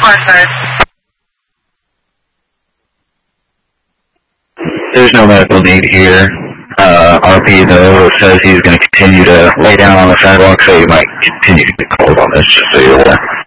There's no medical need here. RP, though, says he's going to continue to lay down on the sidewalk, so you might continue to get called on this, just so you're aware.